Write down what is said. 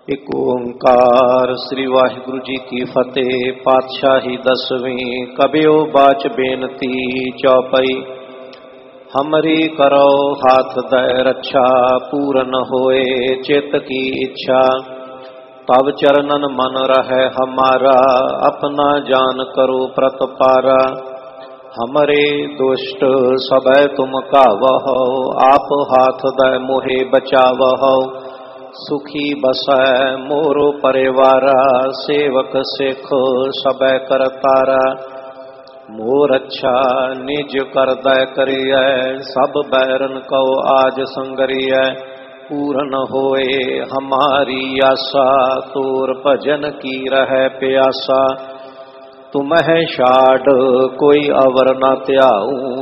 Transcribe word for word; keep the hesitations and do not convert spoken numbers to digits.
एक ओंकार। श्री वाहिगुरु जी की फतेह। पातशाही दसवीं। कबियो बाच बेनती चौपाई। हमरी करो हाथ दय रक्षा, पूरन होए चित की इच्छा। तब चरणन मन रहे हमारा, अपना जान करो प्रतपारा। हमरे दुष्ट सबय तुम कावहो, आप हाथ दय मोहे बचावहो। सुखी बसै मोरो परिवारा, सेवक सिख सबय करतारा। मोर अच्छा निज कर दय करिय, सब बैरन को आज संगरिय। पूरन होए हमारी आशा, तोर भजन की रह प्यासा। तुम्हें छाड़ कोई अवर न त्याऊं,